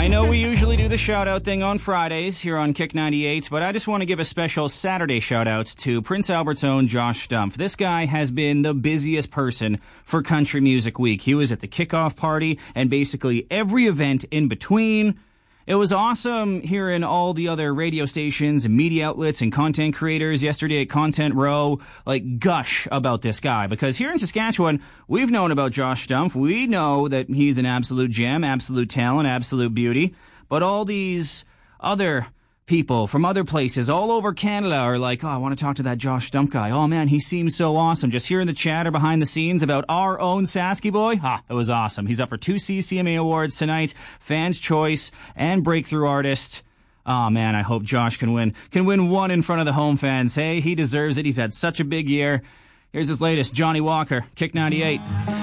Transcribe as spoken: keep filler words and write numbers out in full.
I know we usually do the shout-out thing on Fridays here on Kick ninety-eight, but I just want to give a special Saturday shout-out to Prince Albert's own Josh Stumpf. This guy has been the busiest person for Country Music Week. He was at the kickoff party and basically every event in between. It was awesome hearing all the other radio stations and media outlets and content creators yesterday at Content Row, like, gush about this guy. Because here in Saskatchewan, we've known about Josh Stumpf. We know that he's an absolute gem, absolute talent, absolute beauty. But all these other people from other places all over Canada are like, oh, I want to talk to that Josh Stumpf guy. Oh, man, he seems so awesome. Just hearing the chatter behind the scenes about our own Sasky boy, ah, it was awesome. He's up for two C C M A awards tonight, Fans' Choice and Breakthrough Artist. Oh, man, I hope Josh can win. Can win one in front of the home fans. Hey, he deserves it. He's had such a big year. Here's his latest, Johnny Walker, Kick ninety-eight.